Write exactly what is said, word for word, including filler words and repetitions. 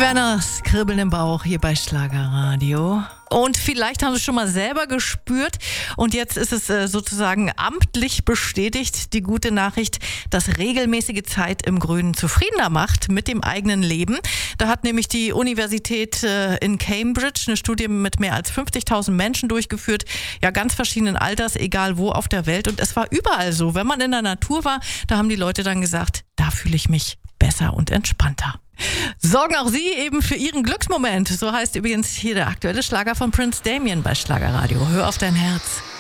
Werners Kribbeln im Bauch hier bei Schlagerradio. Und vielleicht haben Sie es schon mal selber gespürt. Und jetzt ist es äh, sozusagen amtlich bestätigt, die gute Nachricht, dass regelmäßige Zeit im Grünen zufriedener macht mit dem eigenen Leben. Da hat nämlich die Universität äh, in Cambridge eine Studie mit mehr als fünfzigtausend Menschen durchgeführt. Ja, ganz verschiedenen Alters, egal wo auf der Welt. Und es war überall so. Wenn man in der Natur war, da haben die Leute dann gesagt, da fühle ich mich besser und entspannter. Sorgen auch Sie eben für Ihren Glücksmoment. So heißt übrigens hier der aktuelle Schlager von Prince Damien bei Schlagerradio. Hör auf dein Herz.